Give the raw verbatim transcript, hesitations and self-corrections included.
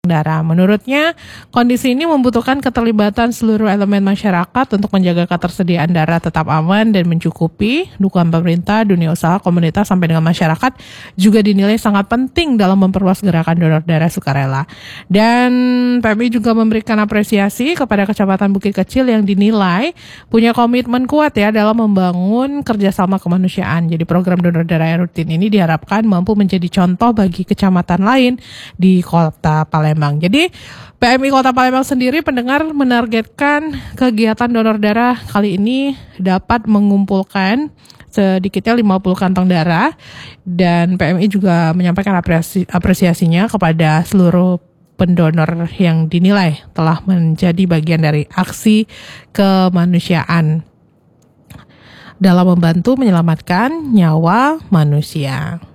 darah. Menurutnya, kondisi ini membutuhkan keterlibatan seluruh elemen masyarakat untuk menjaga ketersediaan darah tetap aman dan mencukupi. Dukungan pemerintah, dunia usaha, komunitas, sampai dengan masyarakat juga dinilai sangat penting dalam memperluas gerakan donor darah sukarela. Dan P M I juga memberikan apresiasi kepada Kecamatan Bukit Kecil yang dinilai punya komitmen kuat ya dalam membangun kerjasama kemanusiaan. Jadi program donor darah yang rutin ini diharapkan mampu menjadi contoh bagi kecamatan lain di Kota Palembang. Jadi P M I Kota Palembang sendiri pendengar menargetkan kegiatan donor darah kali ini dapat mengumpulkan sedikitnya lima puluh kantong darah, dan P M I juga menyampaikan apresiasi, apresiasinya kepada seluruh pendonor yang dinilai telah menjadi bagian dari aksi kemanusiaan dalam membantu menyelamatkan nyawa manusia.